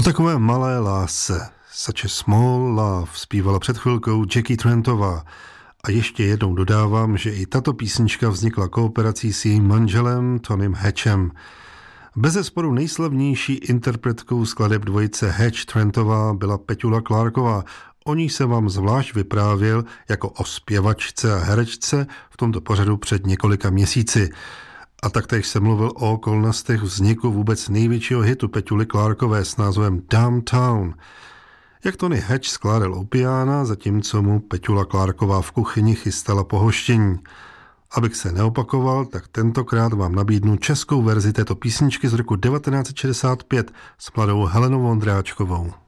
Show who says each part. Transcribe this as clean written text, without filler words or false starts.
Speaker 1: takové malé lásce, Such a Small Love, zpívala před chvilkou Jackie Trentová. A ještě jednou dodávám, že i tato písnička vznikla kooperací s jejím manželem Tonym Hatchem. Bezesporu nejslavnější interpretkou skladeb dvojice Hatch-Trentová byla Petula Clarková. O ní se vám zvlášť vyprávěl jako o zpěvačce a herečce v tomto pořadu před několika měsíci. A taktéž se mluvil o okolnostech vzniku vůbec největšího hitu Petuly Clarkové s názvem Downtown. Jak Tony Hatch skládal u piána, zatímco mu Petula Clarková v kuchyni chystala pohoštění. Abych se neopakoval, tak tentokrát vám nabídnu českou verzi této písničky z roku 1965 s mladou Helenou Vondráčkovou.